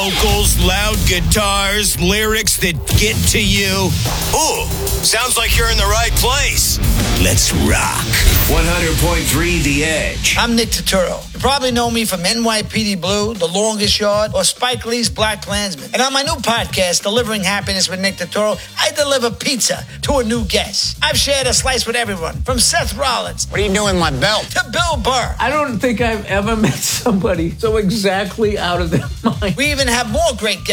Vocals, loud guitars, lyrics that get to you. Ooh, sounds like you're in the right place. Let's rock. 100.3 The Edge. I'm Nick Turturro. You probably know me from NYPD Blue, The Longest Yard, or Spike Lee's Black Klansman. And on my new podcast, Delivering Happiness with Nick Turturro, I deliver pizza to a new guest. I've shared a slice with everyone, from Seth Rollins. What are you doing with my belt? To Bill Burr. I don't think I've ever met somebody so exactly out of their mind. We even have more great guests.